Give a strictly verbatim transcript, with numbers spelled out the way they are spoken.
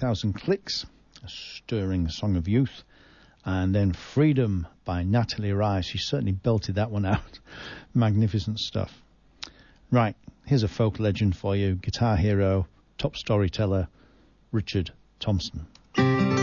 thousand clicks, a stirring song of youth. And then Freedom by Natalie Rice. She certainly belted that one out. Magnificent stuff. Right, here's a folk legend for you. Guitar hero, top storyteller, Richard Thompson.